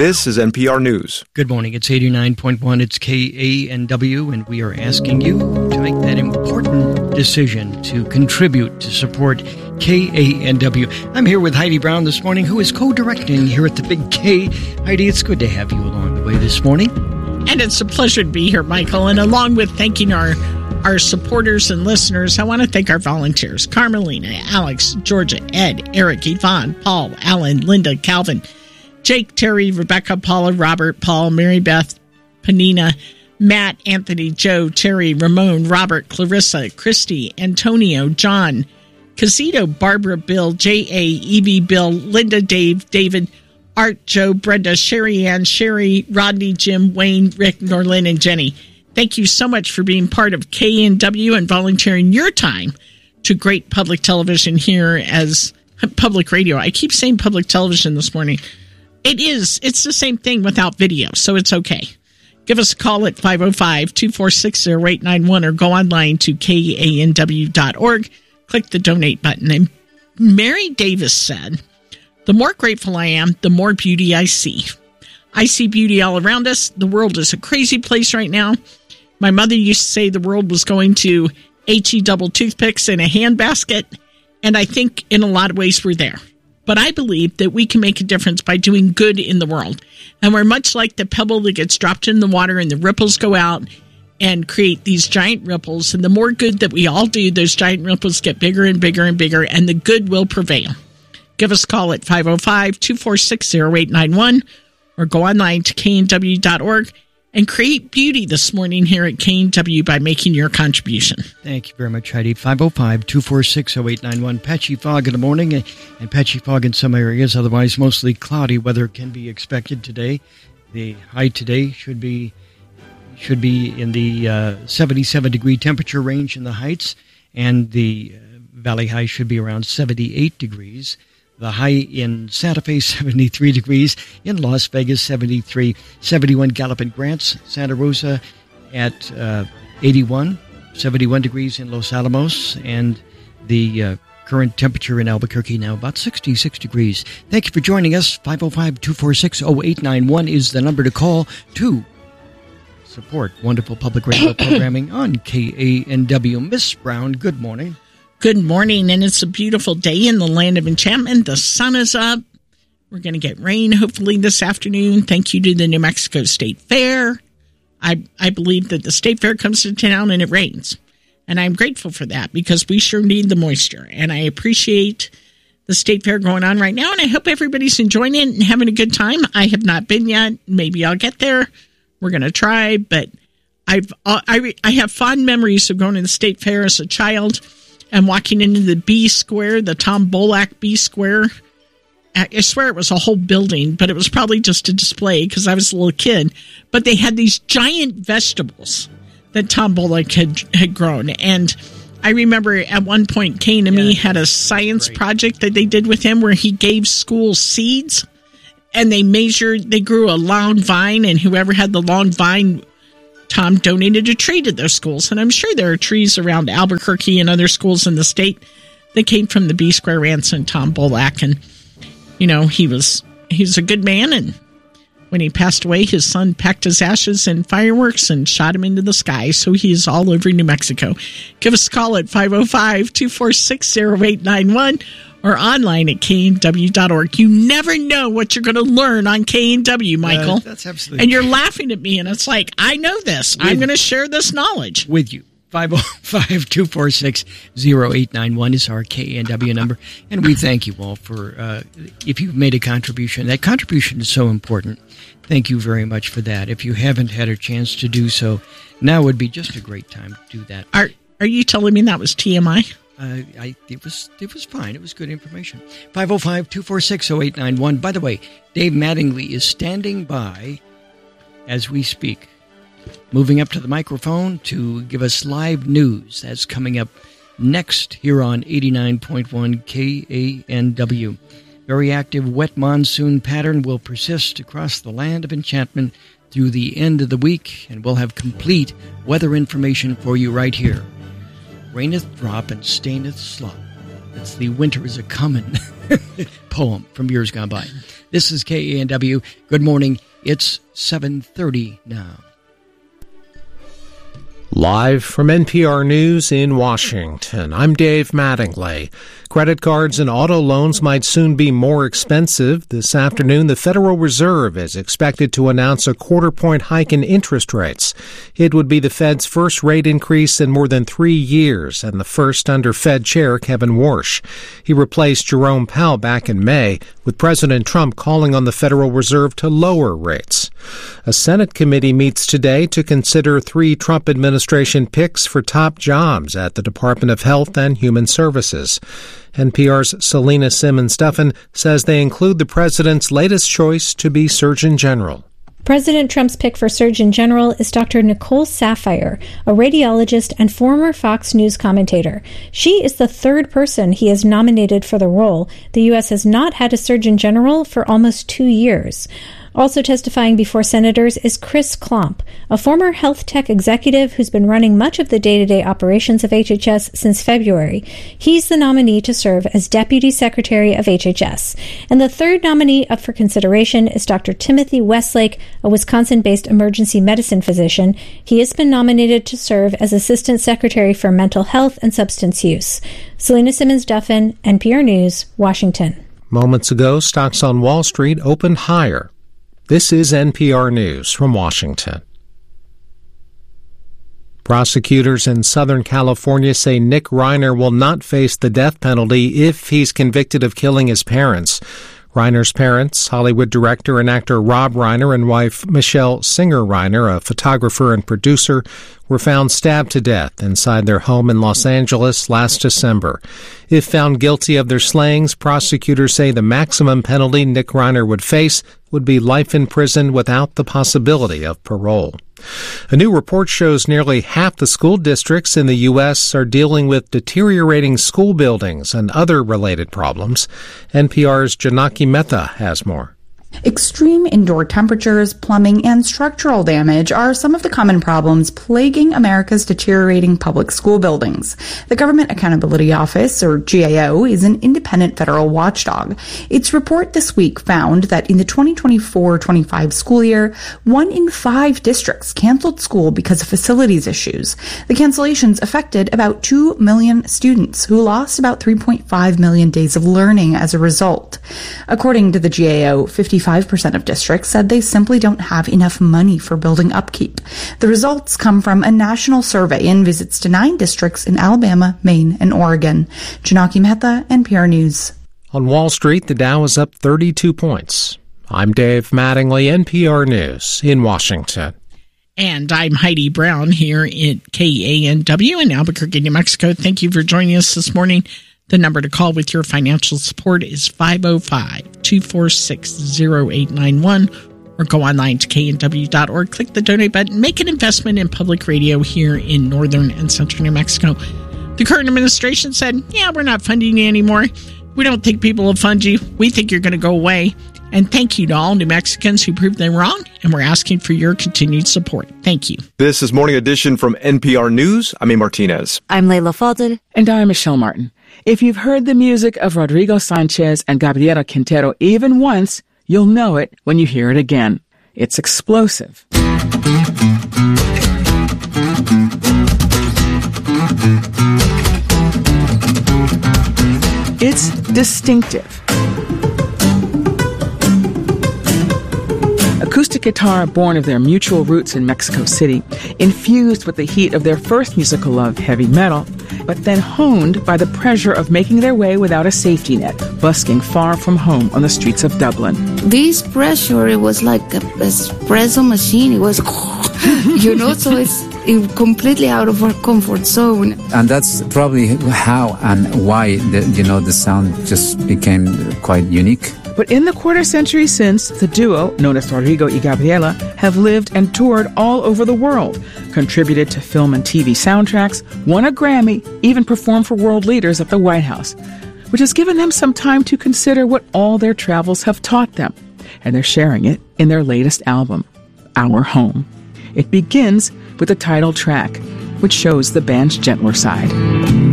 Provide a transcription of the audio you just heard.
This is NPR News. Good morning. It's 89.1. It's KANW, and we are asking you to make that important decision to contribute to support KANW. I'm here with Heidi Brown this morning, who is co-directing here at the Big K. Heidi, it's good to have you along the way this morning. And it's a pleasure to be here, Michael. And along with thanking our supporters and listeners, I want to thank our volunteers: Carmelina, Alex, Georgia, Ed, Eric, Yvonne, Paul, Alan, Linda, Calvin, Jake, Terry, Rebecca, Paula, Robert, Paul, Mary Beth, Panina, Matt, Anthony, Joe, Terry, Ramon, Robert, Clarissa, Christy, Antonio, John, Casito, Barbara, Bill, J.A., Evie, Bill, Linda, Dave, David, Art, Joe, Brenda, Sherry Ann, Sherry, Rodney, Jim, Wayne, Rick, Norlin, and Jenny. Thank you so much for being part of KNW and volunteering your time to great public television here as public radio. I keep saying public television this morning. It's the same thing without video, so it's okay. Give us a call at 505-246-0891 or go online to kanw.org. Click the donate button. And Mary Davis said, "The more grateful I am, the more beauty I see. I see beauty all around us. The world is a crazy place right now. My mother used to say the world was going to H-E double toothpicks in a handbasket, and I think in a lot of ways we're there. But I believe that we can make a difference by doing good in the world. And we're much like the pebble that gets dropped in the water and the ripples go out and create these giant ripples. And the more good that we all do, those giant ripples get bigger and bigger and bigger, and the good will prevail." Give us a call at 505-246-0891 or go online to knw.org and create beauty this morning here at KNW by making your contribution. Thank you very much, Heidi. 505-246-0891. Patchy fog in the morning and patchy fog in some areas. Otherwise, mostly cloudy weather can be expected today. The high today should be in the 77-degree temperature range in the Heights, and the valley high should be around 78 degrees. The high in Santa Fe, 73 degrees. In Las Vegas, 73. 71 Gallup and Grants. Santa Rosa at 81. 71 degrees in Los Alamos. And the current temperature in Albuquerque now about 66 degrees. Thank you for joining us. 505-246-0891 is the number to call to support wonderful public radio programming on KANW. Miss Brown, good morning. Good morning, and it's a beautiful day in the land of enchantment. The sun is up. We're going to get rain hopefully this afternoon. Thank you to the New Mexico State Fair. I believe that the State Fair comes to town and it rains. And I'm grateful for that because we sure need the moisture. And I appreciate the State Fair going on right now, and I hope everybody's enjoying it and having a good time. I have not been yet. Maybe I'll get there. We're going to try, but I have fond memories of going to the State Fair as a child and walking into the B Square, the Tom Bolak B Square. I swear it was a whole building, but it was probably just a display because I was a little kid. But they had these giant vegetables that Tom Bolak had grown. And I remember at one point, Kane and me had a science project that they did with him where he gave schools seeds. And they grew a long vine, and whoever had the long vine, Tom donated a tree to their schools. And I'm sure there are trees around Albuquerque and other schools in the state that came from the B Square Ranch and Tom Bolak. And, you know, he's a good man. And when he passed away, his son packed his ashes in fireworks and shot him into the sky. So he's all over New Mexico. Give us a call at 505-246-0891 or online at knw.org. You never know what you're going to learn on KNW, Michael. That's absolutely. And you're laughing at me, and it's like, I know this. I'm going to share this knowledge with you. 505-246-0891 is our KNW number. And we thank you all for, if you've made a contribution. That contribution is so important. Thank you very much for that. If you haven't had a chance to do so, now would be just a great time to do that. Are you telling me that was TMI? It was fine. It was good information. 505-246-0891. By the way, Dave Mattingly is standing by as we speak, moving up to the microphone to give us live news. That's coming up next here on 89.1 KANW. Very active wet monsoon pattern will persist across the land of enchantment through the end of the week, and we'll have complete weather information for you right here. Raineth drop and staineth slop. The It's the Winter is a-Comin' poem from years gone by. This is KANW. Good morning. It's 7:30 now. Live from NPR News in Washington, I'm Dave Mattingly. Credit cards and auto loans might soon be more expensive. This afternoon, the Federal Reserve is expected to announce a quarter-point hike in interest rates. It would be the Fed's first rate increase in more than 3 years, and the first under Fed Chair Kevin Warsh. He replaced Jerome Powell back in May, with President Trump calling on the Federal Reserve to lower rates. A Senate committee meets today to consider 3 Trump administration picks for top jobs at the Department of Health and Human Services. NPR's Selena Simmons-Duffin says they include the president's latest choice to be Surgeon General. President Trump's pick for Surgeon General is Dr. Nicole Saphier, a radiologist and former Fox News commentator. She is the 3rd person he has nominated for the role. The U.S. has not had a Surgeon General for almost 2 years. Also testifying before senators is Chris Klomp, a former health tech executive who's been running much of the day-to-day operations of HHS since February. He's the nominee to serve as Deputy Secretary of HHS. And the 3rd nominee up for consideration is Dr. Timothy Westlake, a Wisconsin-based emergency medicine physician. He has been nominated to serve as Assistant Secretary for Mental Health and Substance Use. Selena Simmons-Duffin, NPR News, Washington. Moments ago, stocks on Wall Street opened higher. This is NPR News from Washington. Prosecutors in Southern California say Nick Reiner will not face the death penalty if he's convicted of killing his parents. Reiner's parents, Hollywood director and actor Rob Reiner and wife Michelle Singer Reiner, a photographer and producer, were found stabbed to death inside their home in Los Angeles last December. If found guilty of their slayings, prosecutors say the maximum penalty Nick Reiner would face would be life in prison without the possibility of parole. A new report shows nearly half the school districts in the U.S. are dealing with deteriorating school buildings and other related problems. NPR's Janaki Mehta has more. Extreme indoor temperatures, plumbing, and structural damage are some of the common problems plaguing America's deteriorating public school buildings. The Government Accountability Office, or GAO, is an independent federal watchdog. Its report this week found that in the 2024-25 school year, 1 in 5 districts canceled school because of facilities issues. The cancellations affected about 2 million students who lost about 3.5 million days of learning as a result. According to the GAO, 55% of districts said they simply don't have enough money for building upkeep. The results come from a national survey and visits to 9 districts in Alabama, Maine, and Oregon. Janaki Mehta, NPR News. On Wall Street, the Dow is up 32 points. I'm Dave Mattingly, NPR News in Washington. And I'm Heidi Brown here at KANW in Albuquerque, New Mexico. Thank you for joining us this morning. The number to call with your financial support is 505-246-0891 or go online to knw.org. Click the donate button. Make an investment in public radio here in northern and central New Mexico. The current administration said, we're not funding you anymore. We don't think people will fund you. We think you're going to go away. And thank you to all New Mexicans who proved them wrong, and we're asking for your continued support. Thank you. This is Morning Edition from NPR News. I'm A. Martinez. I'm Leila Fadel. And I'm Michelle Martin. If you've heard the music of Rodrigo Sanchez and Gabriela Quintero even once, you'll know it when you hear it again. It's explosive. It's distinctive. Acoustic guitar born of their mutual roots in Mexico City, infused with the heat of their first musical love, heavy metal, but then honed by the pressure of making their way without a safety net, busking far from home on the streets of Dublin. This pressure, it was like an espresso machine. It was, so it's completely out of our comfort zone. And that's probably how and why the sound just became quite unique. But in the quarter century since, the duo, known as Rodrigo y Gabriela, have lived and toured all over the world, contributed to film and TV soundtracks, won a Grammy, even performed for world leaders at the White House, which has given them some time to consider what all their travels have taught them. And they're sharing it in their latest album, Our Home. It begins with the title track, which shows the band's gentler side.